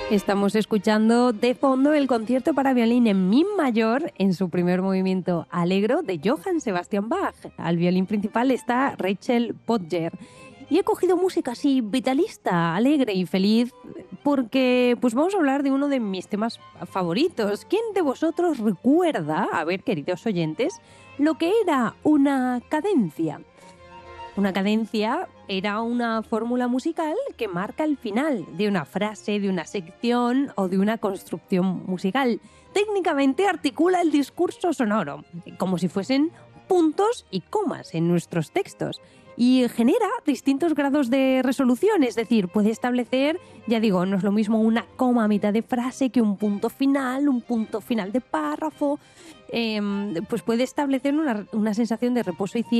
Estamos escuchando de fondo el concierto para violín en mi mayor en su primer movimiento Allegro de Johann Sebastian Bach. Al violín principal está Rachel Podger. Y he cogido música así vitalista, alegre y feliz porque pues vamos a hablar de uno de mis temas favoritos. ¿Quién de vosotros recuerda, a ver, queridos oyentes, lo que era una cadencia? Una cadencia era una fórmula musical que marca el final de una frase, de una sección o de una construcción musical. Técnicamente articula el discurso sonoro, como si fuesen puntos y comas en nuestros textos. Y genera distintos grados de resolución, es decir, puede establecer, ya digo, no es lo mismo una coma a mitad de frase que un punto final de párrafo. Pues puede establecer una sensación de reposo y cierre